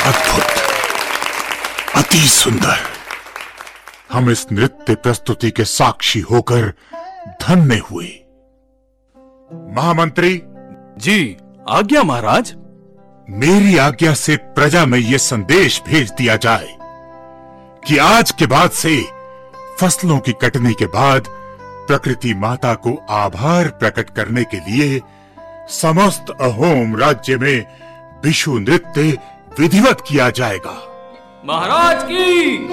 अद्भुत, अति सुंदर। हम इस नृत्य प्रस्तुति के साक्षी होकर धन्य हुए। महामंत्री जी, आज्ञा महाराज। मेरी आज्ञा से प्रजा में यह संदेश भेज दिया जाए कि आज के बाद से फसलों की कटने के बाद प्रकृति माता को आभार प्रकट करने के लिए समस्त अहोम राज्य में विषु नृत्य विधिवत किया जाएगा। महाराज की